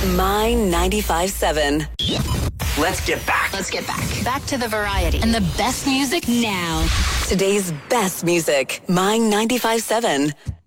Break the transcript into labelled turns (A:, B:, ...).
A: My 95.7.
B: Let's get back.
C: Let's get back. Back to the variety. And the best music now.
A: Today's best music. My 95.7.